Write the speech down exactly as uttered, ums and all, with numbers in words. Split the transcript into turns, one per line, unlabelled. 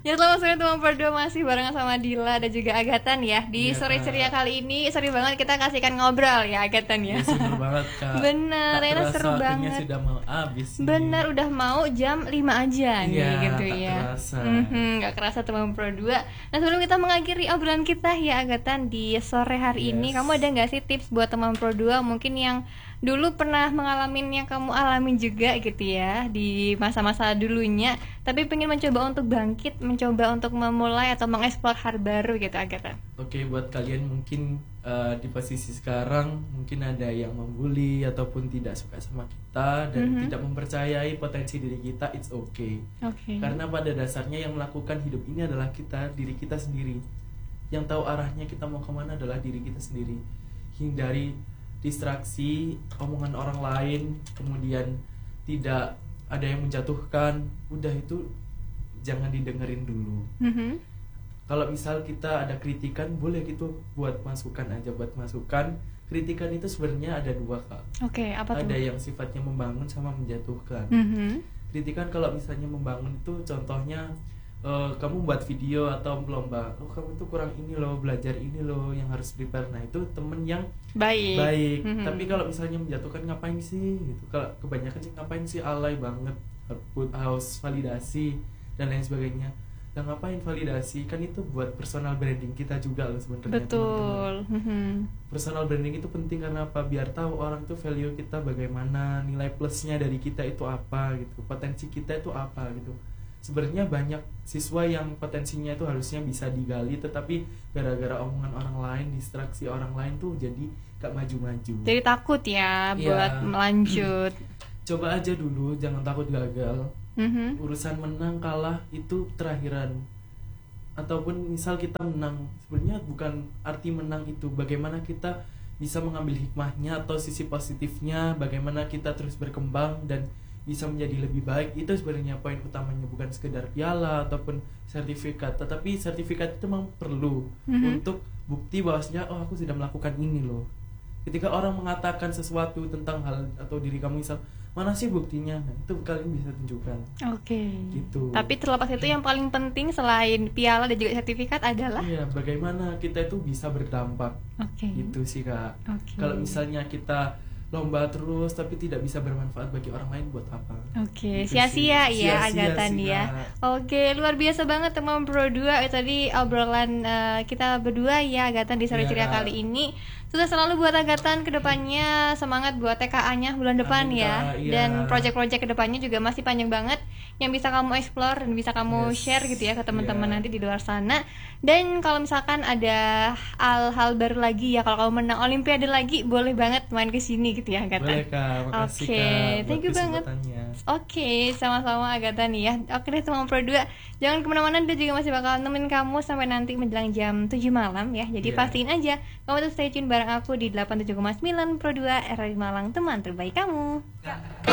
Ya selamat sore teman berdua, masih barengan sama Dila dan juga Agatan ya. Di
Iya,
sore
Kak.
ceria kali ini seru banget kita kasihkan ngobrol ya Agatan ya.
Ya, seru banget Kak.
Bener,
Tak
Rena
terasa
seru
waktunya
banget.
sudah mau habis nih.
Bener, udah mau jam lima aja nih
Iya,
gitu
tak
ya.
terasa.
Mhm, gak kerasa teman Pro dua. Nah sebelum kita mengakhiri obrolan kita ya Agatan di sore hari ini,
Yes.
kamu ada gak sih tips buat teman Pro dua mungkin yang dulu pernah mengalami yang kamu alamin juga gitu ya di masa-masa dulunya, tapi pengen mencoba untuk bangkit, mencoba untuk memulai atau mengeksplor hal baru gitu Agatan?
Oke, buat kalian mungkin uh, di posisi sekarang mungkin ada yang membuli ataupun tidak suka sama kita dan
Mhm.
tidak mempercayai potensi diri kita, it's okay.
Oke.
Karena pada dasarnya yang melakukan hidup ini adalah kita, diri kita sendiri. Yang tahu arahnya kita mau kemana adalah diri kita sendiri. Hindari distraksi, omongan orang lain, kemudian tidak ada yang menjatuhkan. Udah itu jangan didengerin dulu.
Mhm.
Kalau misal kita ada kritikan, boleh gitu buat masukan aja, buat masukan. Kritikan itu sebenarnya ada dua Kak.
Oke, apa tuh?
Ada yang sifatnya membangun sama menjatuhkan.
Mhm.
Kritikan kalau misalnya membangun itu contohnya eh, kamu buat video atau lomba, oh kamu tuh kurang ini loh, belajar ini loh yang harus prepare. Nah itu temen yang
Baik.
baik.
Mhm.
Tapi kalau misalnya menjatuhkan, ngapain sih gitu. Kalau kebanyakan sih ngapain sih, alay banget, harus validasi dan lain sebagainya. Dan ngapain validasi, kan itu buat personal branding kita juga loh sebenarnya.
Betul. Mhm.
Personal branding itu penting karena apa? Biar tahu orang tuh value kita bagaimana, nilai plusnya dari kita itu apa gitu, potensi kita itu apa gitu. Sebenarnya banyak siswa yang potensinya itu harusnya bisa digali, tetapi gara-gara omongan orang lain, distraksi orang lain tuh jadi gak maju-maju.
Jadi takut ya
Iya.
buat melanjut.
Coba aja dulu, jangan takut gagal.
Mhm.
Urusan menang kalah itu terakhiran. Ataupun misal kita menang, sebenarnya bukan arti menang itu bagaimana kita bisa mengambil hikmahnya atau sisi positifnya, bagaimana kita terus berkembang dan bisa menjadi lebih baik. Itu sebenarnya poin utamanya, bukan sekedar piala ataupun sertifikat, tetapi sertifikat itu memang perlu
Mhm.
untuk bukti bahwasanya oh aku sudah melakukan ini loh. Ketika orang mengatakan sesuatu tentang hal atau diri kamu, misal mana sih buktinya, nah, itu kalian bisa tunjukkan
Oke.
gitu.
Tapi terlepas itu yang paling penting selain piala dan juga sertifikat adalah
Iya, bagaimana kita itu bisa berdampak.
Oke.
Gitu sih Kak.
Oke.
Kalau misalnya kita lomba terus tapi tidak bisa bermanfaat bagi orang lain, buat apa?
Oke,
Gitu
sia-sia
sih.
ya
Sia-sia
Agatan
sih,
ya.
Kak.
Oke, luar biasa banget teman Pro dua. Eh, tadi obrolan eh, kita berdua ya Agatan di sore
Iya,
ceria
Kak.
kali ini. Sudah selalu buat Agatan kedepannya, semangat buat T K A-nya bulan depan
Amin,
ya.
Kak. Iya.
Dan project-project kedepannya juga masih panjang banget yang bisa kamu explore dan bisa kamu
Yes.
share gitu ya ke teman-teman
Iya.
nanti di luar sana. Dan kalau misalkan ada hal-hal baru lagi ya, kalau kamu menang Olimpiade lagi, boleh banget main ke sini gitu ya Agatan.
Boleh Kak, makasih
Oke,
Kak buat
thank you banget.
kesempatannya.
Oke, sama-sama Agatha nih ya. Oke deh teman Pro dua, jangan kemana-mana, dia juga masih bakal nemenin kamu sampai nanti menjelang jam tujuh malam ya. Jadi
Iya.
pastiin aja kamu tuh stay tune bareng aku di delapan puluh tujuh koma sembilan Pro dua R R I Malang, teman terbaik kamu.